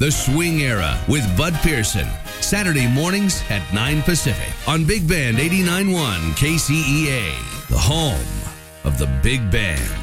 The Swing Era with Bud Pearson. Saturday mornings at 9 Pacific on Big Band 89.1 KCEA, the home of the big band.